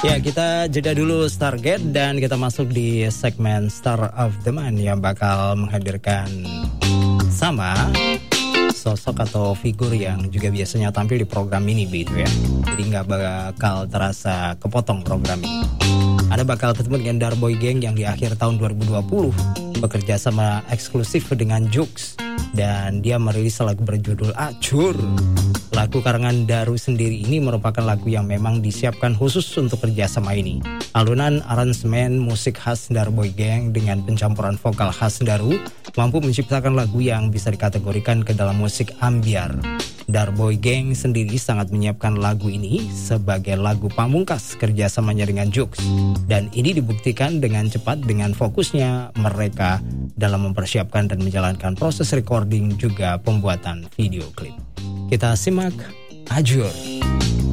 Ya, kita jeda dulu Stargate dan kita masuk di segmen Star of the Month yang bakal menghadirkan sama sosok atau figur yang juga biasanya tampil di program ini begitu ya. Jadi nggak bakal terasa kepotong program ini. Anda bakal ketemu dengan Darboy Gang yang di akhir tahun 2020 bekerja sama eksklusif dengan Jux dan dia merilis lagu berjudul Acur. Lagu karangan Daru sendiri ini merupakan lagu yang memang disiapkan khusus untuk kerjasama ini. Alunan aransemen musik khas Darboy Gang dengan pencampuran vokal khas Daru mampu menciptakan lagu yang bisa dikategorikan ke dalam musik ambiar. Darboy Gang sendiri sangat menyiapkan lagu ini sebagai lagu pamungkas kerjasamanya dengan Jux. Dan ini dibuktikan dengan cepat dengan fokusnya mereka dalam mempersiapkan dan menjalankan proses recording juga pembuatan video klip. Kita simak Acur.